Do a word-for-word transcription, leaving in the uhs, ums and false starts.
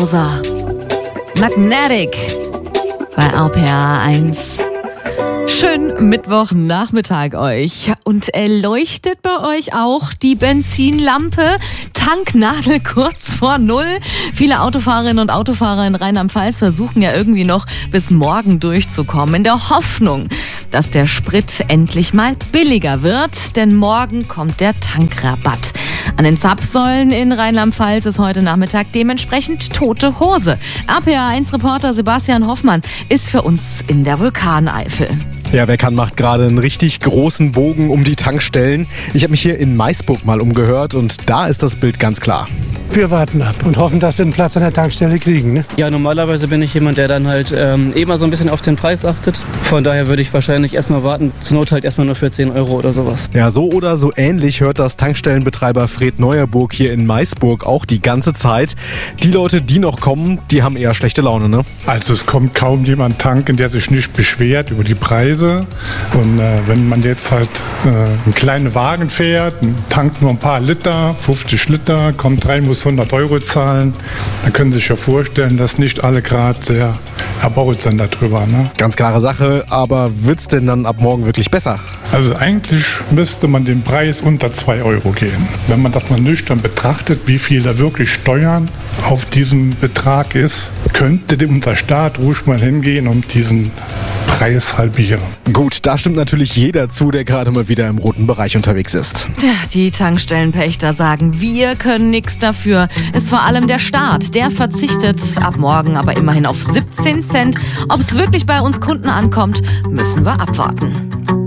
Bowser. Magnetic bei R P R eins. Schönen Mittwochnachmittag euch. Und leuchtet bei euch auch die Benzinlampe? Tanknadel kurz vor Null. Viele Autofahrerinnen und Autofahrer in Rheinland-Pfalz versuchen ja irgendwie noch bis morgen durchzukommen, in der Hoffnung, dass der Sprit endlich mal billiger wird, denn morgen kommt der Tankrabatt. An den Zapfsäulen in Rheinland-Pfalz ist heute Nachmittag dementsprechend tote Hose. R P R eins Reporter Sebastian Hoffmann ist für uns in der Vulkaneifel. Ja, wer kann, macht gerade einen richtig großen Bogen um die Tankstellen. Ich habe mich hier in Maisburg mal umgehört und da ist das Bild ganz klar. Wir warten ab und hoffen, dass wir einen Platz an der Tankstelle kriegen. Ne? Ja, normalerweise bin ich jemand, der dann halt ähm, eh mal so ein bisschen auf den Preis achtet. Von daher würde ich wahrscheinlich erstmal warten, zur Not halt erstmal nur für zehn Euro oder sowas. Ja, so oder so ähnlich hört das Tankstellenbetreiber Fred Neuerburg hier in Maisburg auch die ganze Zeit. Die Leute, die noch kommen, die haben eher schlechte Laune, ne? Also es kommt kaum jemand tanken, der sich nicht beschwert über die Preise. Und äh, wenn man jetzt halt äh, einen kleinen Wagen fährt, tankt nur ein paar Liter, fünfzig Liter, kommt rein, muss hundert Euro zahlen, dann können Sie sich ja vorstellen, dass nicht alle gerade sehr erbaut sind darüber. Ne? Ganz klare Sache, aber wird es denn dann ab morgen wirklich besser? Also eigentlich müsste man den Preis unter zwei Euro gehen. Wenn man das mal nüchtern betrachtet, wie viel da wirklich Steuern auf diesem Betrag ist, könnte unser Staat ruhig mal hingehen und diesen Preis halbieren. Gut, da stimmt natürlich jeder zu, der gerade mal wieder im roten Bereich unterwegs ist. Die Tankstellenpächter sagen, wir können nichts dafür. Ist vor allem der Staat, der verzichtet ab morgen aber immerhin auf siebzehn Cent. Ob es wirklich bei uns Kunden ankommt, müssen wir abwarten.